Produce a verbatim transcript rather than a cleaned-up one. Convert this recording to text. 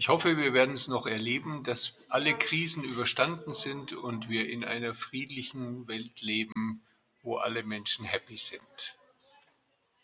Ich hoffe, wir werden es noch erleben, dass alle Krisen überstanden sind und wir in einer friedlichen Welt leben, wo alle Menschen happy sind.